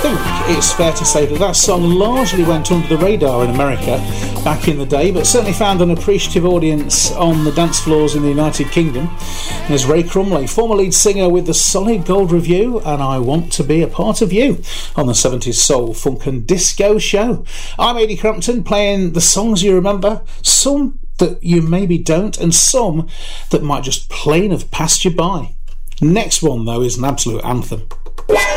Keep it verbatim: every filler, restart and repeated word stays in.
think it's fair to say that that song largely went under the radar in America back in the day, but certainly found an appreciative audience on the dance floors in the United Kingdom. There's Ray Crumley, former lead singer with the Solid Gold Review, and I Want to Be a Part of You on the seventies Soul, Funk and Disco Show. I'm Ady Crampton, playing the songs you remember, some that you maybe don't, and some that might just plain have passed you by. Next one, though, is an absolute anthem.